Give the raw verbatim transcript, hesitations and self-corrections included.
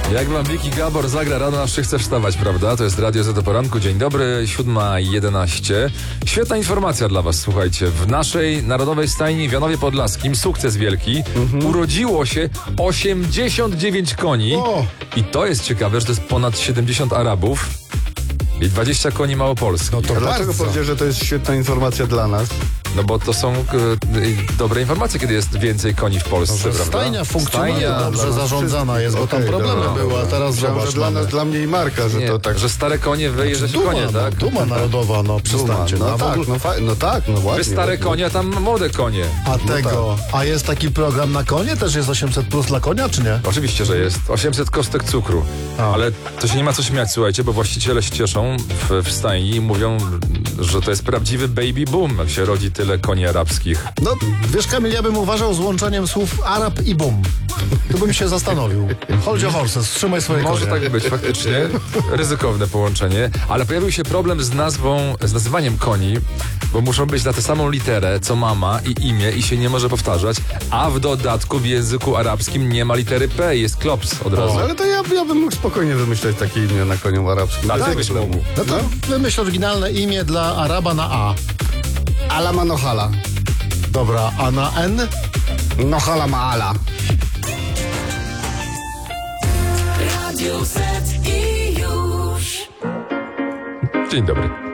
Jak wam Wiki Gabor zagra rano, aż się chce wstawać, prawda? To jest Radio Z do Poranku. Dzień dobry, siódma jedenaście. Świetna informacja dla was, słuchajcie. W naszej narodowej stajni w Janowie Podlaskim, sukces wielki, mhm. urodziło się osiemdziesiąt dziewięć koni. O. I to jest ciekawe, że to jest ponad siedemdziesiąt Arabów i dwadzieścia koni małopolskich. No to A dlaczego powiedział, że to jest świetna informacja dla nas? No bo to są y, y, dobre informacje, kiedy jest więcej koni w Polsce, no, prawda? Stajnia funkcjonuje, Stajnia, dobrze zarządzana jest, bo okay, tam problemy dobra, były, a teraz Myślałem, zobacz, że dla nas, dla mnie i Marka, że nie, to tak... że stare konie wyjeżdża się konie, no, tak? Duma narodowa, no przestańcie. No, no, tak, ogóle... no, fa- no tak, no ładnie. Wy stare ładnie. konie, a tam młode konie. A tego, no tak. a jest taki program na konie? Też jest osiemset plus dla konia, czy nie? Oczywiście, że jest. osiemset kostek cukru. A. Ale to się nie ma co śmiać, słuchajcie, bo właściciele się cieszą w, w stajni i mówią, że to jest prawdziwy baby boom, jak się rodzi tyle koni arabskich. No, wiesz Kamil, ja bym uważał z łączeniem słów Arab i boom. Tu bym się zastanowił. Hold your horses, trzymaj swoje Może konie. tak być, faktycznie. Ryzykowne połączenie. Ale pojawił się problem z nazwą, z nazywaniem koni, bo muszą być na tę samą literę, co mama i imię i się nie może powtarzać, a w dodatku w języku arabskim nie ma litery P, jest klops od razu. Ale to ja, ja bym mógł spokojnie wymyśleć takie imię na koniu arabskim. A ty Tak, byś mógł. No to wymyśl oryginalne imię dla Araba na A. Ala Nohala. Dobra, a na N? Nohala ma Ala. Radio Z i już. Dzień dobry.